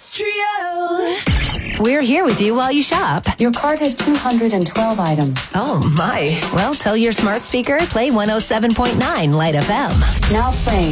We're here with you while you shop. Your cart has 212 items. Oh, my. Well, tell your smart speaker, play 107.9 Light FM. Now playing